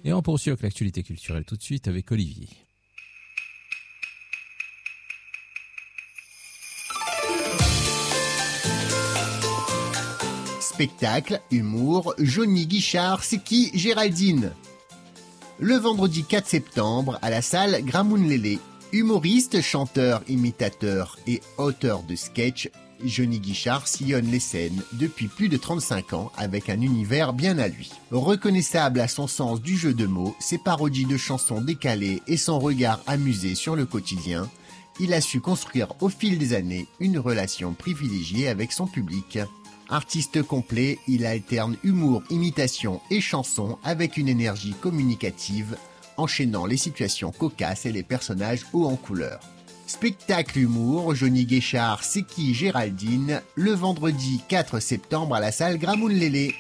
Et on poursuit avec l'actualité culturelle tout de suite avec Olivier. Spectacle, humour, Johnny Guichard, c'est qui Géraldine? Le vendredi 4 septembre, à la salle Gramoun-Lélé, humoriste, chanteur, imitateur et auteur de sketch, Johnny Guichard sillonne les scènes depuis plus de 35 ans avec un univers bien à lui. Reconnaissable à son sens du jeu de mots, ses parodies de chansons décalées et son regard amusé sur le quotidien, il a su construire au fil des années une relation privilégiée avec son public. Artiste complet, il alterne humour, imitation et chansons avec une énergie communicative, enchaînant les situations cocasses et les personnages hauts en couleur. Spectacle humour, Johnny Guichard, c'est qui Géraldine, le vendredi 4 septembre à la salle Gramoun-Lélé.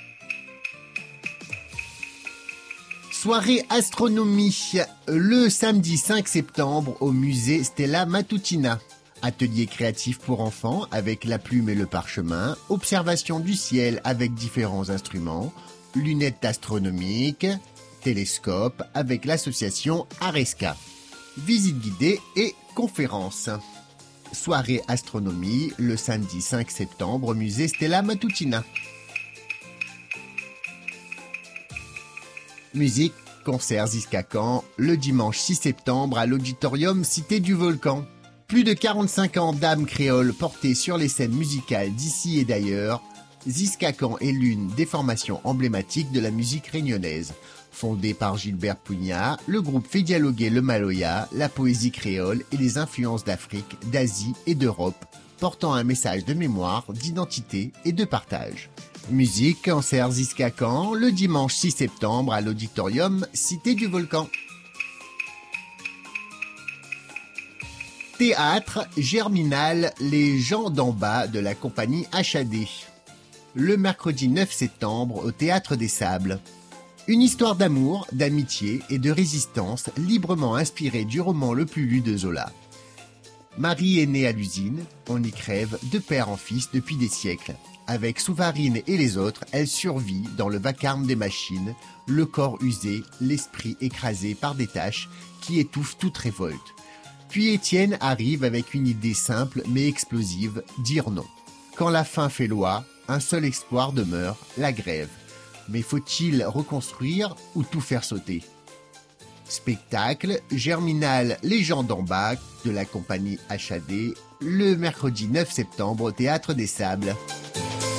Soirée astronomie, le samedi 5 septembre au musée Stella Matutina. Atelier créatif pour enfants avec la plume et le parchemin, observation du ciel avec différents instruments, lunettes astronomiques, télescope avec l'association Aresca, visite guidée et conférence. Soirée astronomie le samedi 5 septembre au musée Stella Matutina. Musique, concert Ziskakan le dimanche 6 septembre à l'auditorium Cité du Volcan. Plus de 45 ans d'âme créole portée sur les scènes musicales d'ici et d'ailleurs, Ziskakan est l'une des formations emblématiques de la musique réunionnaise. Fondé par Gilbert Pugnat, le groupe fait dialoguer le maloya, la poésie créole et les influences d'Afrique, d'Asie et d'Europe, portant un message de mémoire, d'identité et de partage. Musique, concert Ziskakan le dimanche 6 septembre à l'auditorium Cité du Volcan. Théâtre, Germinal, les gens d'en bas de la compagnie HAD. Le mercredi 9 septembre au Théâtre des Sables. Une histoire d'amour, d'amitié et de résistance librement inspirée du roman le plus lu de Zola. Marie est née à l'usine, on y crève de père en fils depuis des siècles. Avec Souvarine et les autres, elle survit dans le vacarme des machines, le corps usé, l'esprit écrasé par des tâches qui étouffent toute révolte. Puis Étienne arrive avec une idée simple mais explosive, dire non. Quand la faim fait loi, un seul espoir demeure, la grève. Mais faut-il reconstruire ou tout faire sauter? Spectacle, Germinal, les gens d'en bas de la compagnie HAD, le mercredi 9 septembre au Théâtre des Sables.